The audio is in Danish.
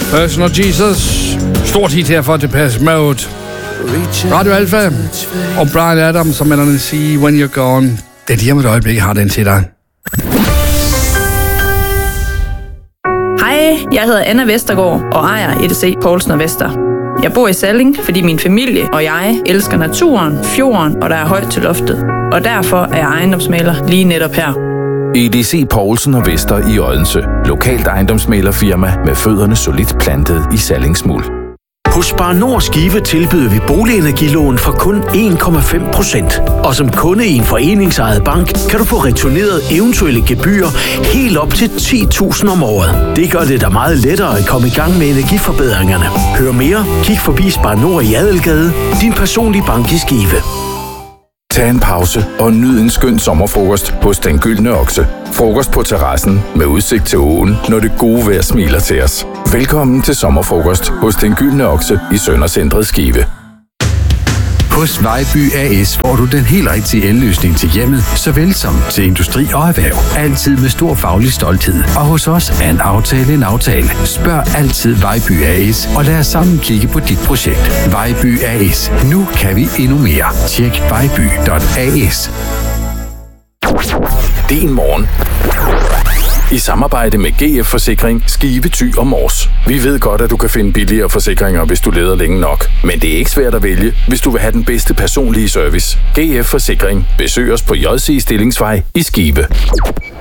Personal Jesus. Stort hit her for Depeche Mode. Radio Alpha. Og Bryan Adams, som man siger, When You're Gone. Det er lige om et øjeblik, jeg har den til dig. Hej, jeg hedder Anna Vestergaard og ejer EDC Poulsen & Vester. Jeg bor i Salling, fordi min familie og jeg elsker naturen, fjorden og der er højt til loftet. Og derfor er jeg ejendomsmægler lige netop her. EDC Poulsen & Vester i Odense. Lokalt ejendomsmæglerfirma med fødderne solidt plantet i Sallingsmuld. Hos Spar Nord Skive tilbyder vi boligenergilån for kun 1,5%. Og som kunde i en foreningsejet bank, kan du få returneret eventuelle gebyrer helt op til 10.000 om året. Det gør det da meget lettere at komme i gang med energiforbedringerne. Hør mere, kig forbi Spar Nord i Adelgade, din personlige bank i Skive. Tag en pause og nyd en skøn sommerfrokost hos Den Gyldne Okse. Frokost på terrassen med udsigt til åen, når det gode vejr smiler til os. Velkommen til sommerfrokost hos Den Gyldne Okse i Søndercentret Skive. Hos Vejby AS får du den helt rigtige elløsning til hjemmet, såvel som til industri og erhverv. Altid med stor faglig stolthed. Og hos os er en aftale en aftale. Spørg altid Vejby AS, og lad os sammen kigge på dit projekt. Vejby AS. Nu kan vi endnu mere. Tjek vejby.as. Din morgen. I samarbejde med GF Forsikring, Skive, Thy og Mors. Vi ved godt, at du kan finde billigere forsikringer, hvis du leder længe nok. Men det er ikke svært at vælge, hvis du vil have den bedste personlige service. GF Forsikring. Besøg os på JC Stillingsvej i Skive.